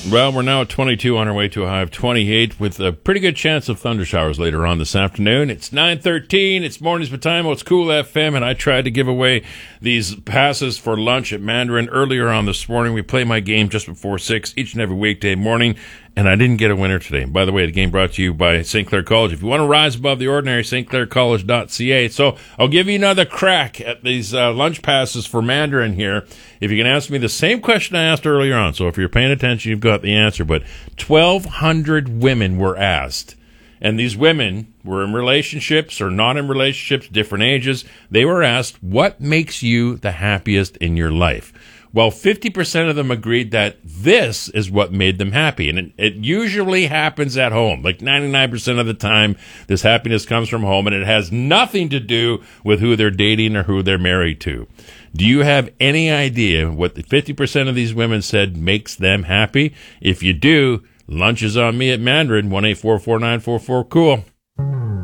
Well, we're now at 22 on our way to a high of 28 with a pretty good chance of thunder showers later on this afternoon. It's 9:13. It's Mornings with Time. It's Cool FM, and I tried to give away these passes for lunch at Mandarin earlier on this morning. We play my game just before 6 each and every weekday morning, and I didn't get a winner today. By the way, the game brought to you by St. Clair College. If you want to rise above the ordinary, stclaircollege.ca. So I'll give you another crack at these lunch passes for Mandarin here. If you can ask me the same question I asked earlier on. So if you're paying attention, you've got the answer. But 1,200 women were asked. And these women were in relationships or not in relationships, different ages. They were asked, what makes you the happiest in your life? Well, 50% of them agreed that this is what made them happy. And it usually happens at home. Like 99% of the time, this happiness comes from home, and it has nothing to do with who they're dating or who they're married to. Do you have any idea what the 50% of these women said makes them happy? If you do, lunch is on me at Mandarin, 1-844-944-COOL.